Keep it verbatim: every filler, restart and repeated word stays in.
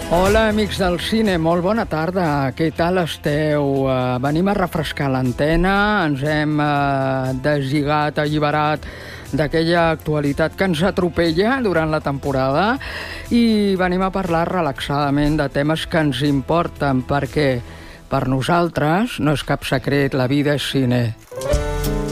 Hola, amics del cine, molt bona tarda. Què tal esteu? Uh, venim a refrescar l'antena, ens hem uh, deslligat, alliberat d'aquella actualitat que ens atropella durant la temporada i venim a parlar relaxadament de temes que ens importen, perquè per nosaltres no és cap secret, la vida és cine.